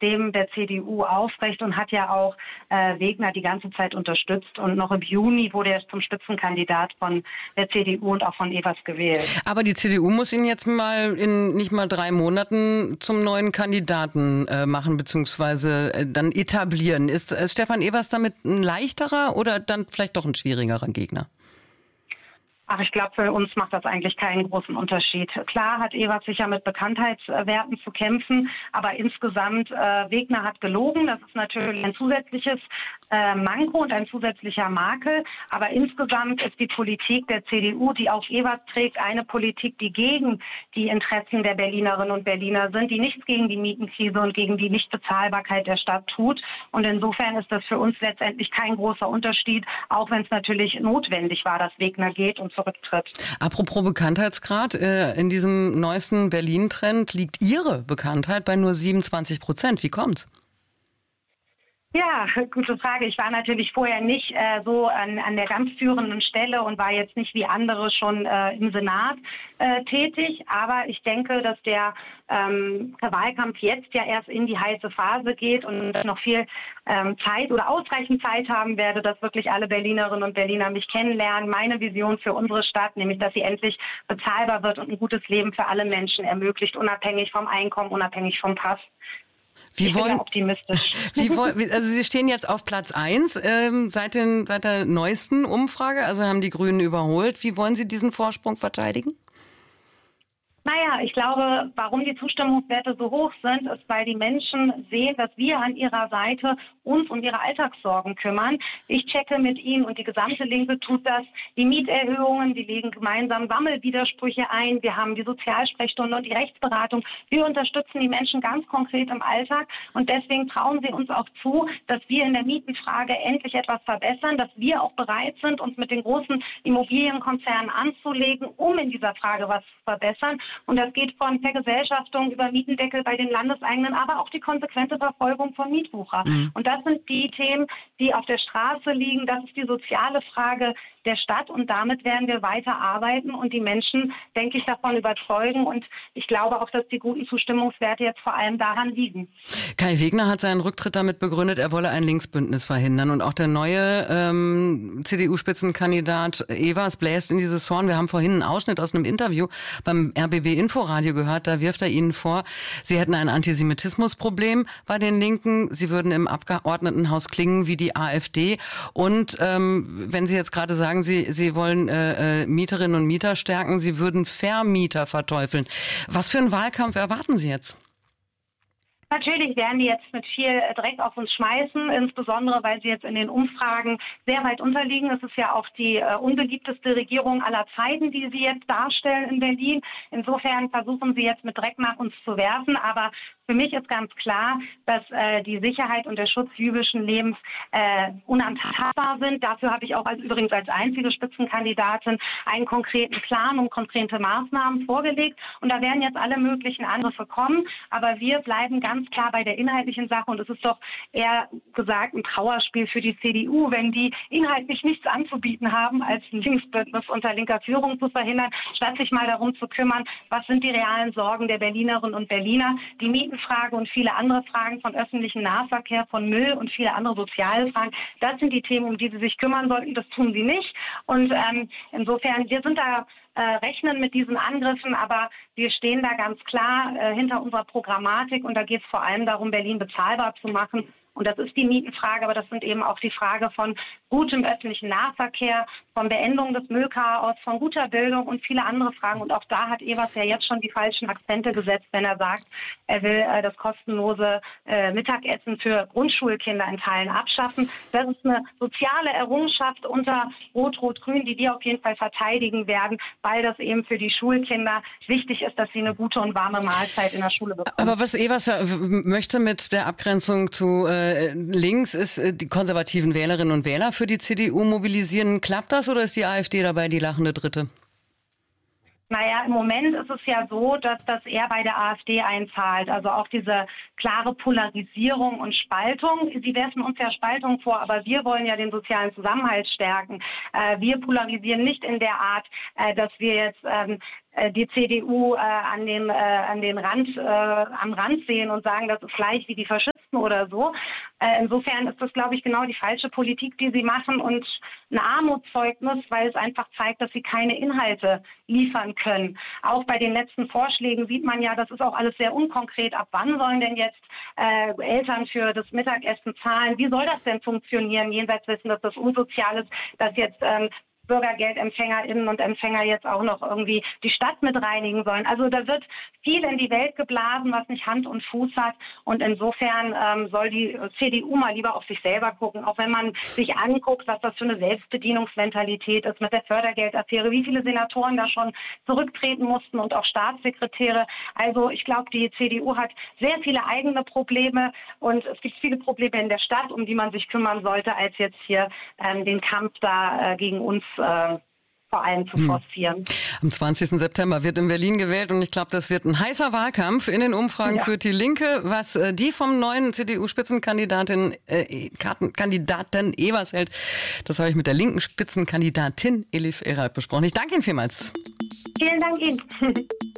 System der CDU aufrecht und hat ja auch Wegner die ganze Zeit unterstützt. Und noch im Juni wurde er zum Spitzenkandidat von der CDU und auch von Evers gewählt. Aber die CDU muss ihn jetzt mal in nicht mal 3 Monaten zum neuen Kandidaten machen, beziehungsweise dann etablieren. Ist Stefan Evers damit ein leichterer oder dann vielleicht doch ein schwierigerer Gegner? Ach, ich glaube, für uns macht das eigentlich keinen großen Unterschied. Klar hat Evers sicher mit Bekanntheitswerten zu kämpfen, aber insgesamt, Wegner hat gelogen. Das ist natürlich ein zusätzliches Manko und ein zusätzlicher Makel. Aber insgesamt ist die Politik der CDU, die auch Evers trägt, eine Politik, die gegen die Interessen der Berlinerinnen und Berliner sind, die nichts gegen die Mietenkrise und gegen die Nichtbezahlbarkeit der Stadt tut. Und insofern ist das für uns letztendlich kein großer Unterschied, auch wenn es natürlich notwendig war, dass Wegner geht und zurücktritt. Apropos Bekanntheitsgrad, in diesem neuesten Berlin-Trend liegt Ihre Bekanntheit bei nur 27%. Wie kommt's? Ja, gute Frage. Ich war natürlich vorher nicht so an der ganz führenden Stelle und war jetzt nicht wie andere schon im Senat tätig. Aber ich denke, dass der Wahlkampf jetzt ja erst in die heiße Phase geht und noch viel Zeit oder ausreichend Zeit haben werde, dass wirklich alle Berlinerinnen und Berliner mich kennenlernen. Meine Vision für unsere Stadt, nämlich dass sie endlich bezahlbar wird und ein gutes Leben für alle Menschen ermöglicht, unabhängig vom Einkommen, unabhängig vom Pass. Ich bin da optimistisch. Also Sie stehen jetzt auf Platz 1 seit der neuesten Umfrage, also haben die Grünen überholt. Wie wollen Sie diesen Vorsprung verteidigen? Naja, ich glaube, warum die Zustimmungswerte so hoch sind, ist, weil die Menschen sehen, dass wir an ihrer Seite uns um ihre Alltagssorgen kümmern. Ich checke mit ihnen und die gesamte Linke tut das. Die Mieterhöhungen, wir legen gemeinsam Sammelwidersprüche ein. Wir haben die Sozialsprechstunde und die Rechtsberatung. Wir unterstützen die Menschen ganz konkret im Alltag und deswegen trauen sie uns auch zu, dass wir in der Mietenfrage endlich etwas verbessern, dass wir auch bereit sind, uns mit den großen Immobilienkonzernen anzulegen, um in dieser Frage was zu verbessern. Und das geht von Vergesellschaftung über Mietendeckel bei den Landeseigenen, aber auch die konsequente Verfolgung von Mietwucher. Und das sind die Themen, die auf der Straße liegen. Das ist die soziale Frage der Stadt. Und damit werden wir weiter arbeiten und die Menschen, denke ich, davon überzeugen. Und ich glaube auch, dass die guten Zustimmungswerte jetzt vor allem daran liegen. Kai Wegner hat seinen Rücktritt damit begründet, er wolle ein Linksbündnis verhindern. Und auch der neue CDU-Spitzenkandidat Evers bläst in dieses Horn. Wir haben vorhin einen Ausschnitt aus einem Interview beim RBB Inforadio gehört, da wirft er Ihnen vor, Sie hätten ein Antisemitismusproblem bei den Linken, Sie würden im Abgeordnetenhaus klingen wie die AfD und wenn Sie jetzt gerade sagen, Sie wollen Mieterinnen und Mieter stärken, Sie würden Vermieter verteufeln. Was für einen Wahlkampf erwarten Sie jetzt? Natürlich werden die jetzt mit viel Dreck auf uns schmeißen, insbesondere weil sie jetzt in den Umfragen sehr weit unterliegen. Es ist ja auch die unbeliebteste Regierung aller Zeiten, die sie jetzt darstellen in Berlin. Insofern versuchen sie jetzt mit Dreck nach uns zu werfen. Aber für mich ist ganz klar, dass die Sicherheit und der Schutz jüdischen Lebens unantastbar sind. Dafür habe ich auch übrigens als einzige Spitzenkandidatin einen konkreten Plan und konkrete Maßnahmen vorgelegt. Und da werden jetzt alle möglichen Angriffe kommen. Aber wir bleiben ganz klar bei der inhaltlichen Sache. Und es ist doch eher gesagt ein Trauerspiel für die CDU, wenn die inhaltlich nichts anzubieten haben, als ein Linksbündnis unter linker Führung zu verhindern, statt sich mal darum zu kümmern, was sind die realen Sorgen der Berlinerinnen und Berliner. Die Mietenfrage und viele andere Fragen von öffentlichem Nahverkehr, von Müll und viele andere soziale Fragen, das sind die Themen, um die sie sich kümmern sollten. Das tun sie nicht. Und insofern, wir sind da rechnen mit diesen Angriffen, aber wir stehen da ganz klar hinter unserer Programmatik und da geht es vor allem darum, Berlin bezahlbar zu machen. Und das ist die Mietenfrage, aber das sind eben auch die Frage von gutem öffentlichen Nahverkehr, von Beendung des Müllchaos, von guter Bildung und viele andere Fragen. Und auch da hat Evers ja jetzt schon die falschen Akzente gesetzt, wenn er sagt, er will das kostenlose Mittagessen für Grundschulkinder in Teilen abschaffen. Das ist eine soziale Errungenschaft unter Rot-Rot-Grün, die wir auf jeden Fall verteidigen werden, weil das eben für die Schulkinder wichtig ist, dass sie eine gute und warme Mahlzeit in der Schule bekommen. Aber was Evers möchte mit der Abgrenzung zu links, ist die konservativen Wählerinnen und Wähler für die CDU mobilisieren. Klappt das oder ist die AfD dabei die lachende Dritte? Naja, im Moment ist es ja so, dass das eher bei der AfD einzahlt. Also auch diese klare Polarisierung und Spaltung. Sie werfen uns ja Spaltung vor, aber wir wollen ja den sozialen Zusammenhalt stärken. Wir polarisieren nicht in der Art, dass wir jetzt die CDU am Rand sehen und sagen, das ist gleich wie die Faschisten. Westen oder so. Insofern ist das, glaube ich, genau die falsche Politik, die sie machen und ein Armutszeugnis, weil es einfach zeigt, dass sie keine Inhalte liefern können. Auch bei den letzten Vorschlägen sieht man ja, das ist auch alles sehr unkonkret. Ab wann sollen denn jetzt Eltern für das Mittagessen zahlen? Wie soll das denn funktionieren, jenseits dessen, dass das unsozial ist, dass jetzt Bürgergeldempfängerinnen und Empfänger jetzt auch noch irgendwie die Stadt mit reinigen sollen. Also da wird viel in die Welt geblasen, was nicht Hand und Fuß hat. Und insofern soll die CDU mal lieber auf sich selber gucken. Auch wenn man sich anguckt, was das für eine Selbstbedienungsmentalität ist mit der Fördergeldaffäre, wie viele Senatoren da schon zurücktreten mussten und auch Staatssekretäre. Also ich glaube, die CDU hat sehr viele eigene Probleme und es gibt viele Probleme in der Stadt, um die man sich kümmern sollte, als jetzt hier den Kampf da gegen uns vor allem zu forcieren. Am 20. September wird in Berlin gewählt und ich glaube, das wird ein heißer Wahlkampf. In den Umfragen führt die Linke. Was die vom neuen CDU-Spitzenkandidaten Kandidaten Evers hält, das habe ich mit der linken Spitzenkandidatin Elif Eralt besprochen. Ich danke Ihnen vielmals. Vielen Dank Ihnen.